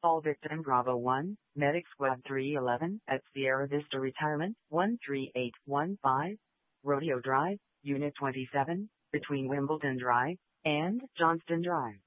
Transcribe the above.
All victim Bravo 1, Medic Squad 311 at Sierra Vista Retirement 13815, Rodeo Drive, Unit 27, between Wimbledon Drive and Johnston Drive.